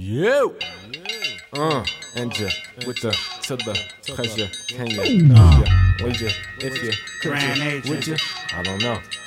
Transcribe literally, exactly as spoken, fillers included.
You. Uh, and you with the to the pressure. Can you? Uh, would you? If you could, you, would you? I don't know.